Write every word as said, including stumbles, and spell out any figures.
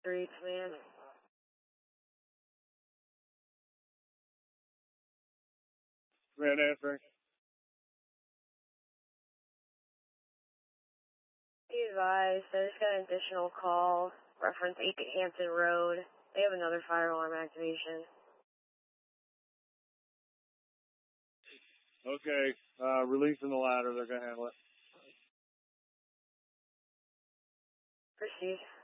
three, command. Command answering. Be advised, I just got an additional call, reference eight Hampton Road. They have another fire alarm activation. Okay, uh, releasing the ladder, they're gonna handle it. Proceed.